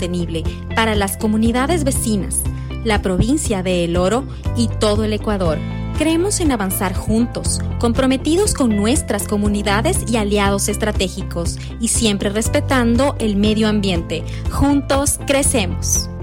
sostenible para las comunidades vecinas, la provincia de El Oro y todo el Ecuador. Creemos en avanzar juntos, comprometidos con nuestras comunidades y aliados estratégicos y siempre respetando el medio ambiente. Juntos crecemos.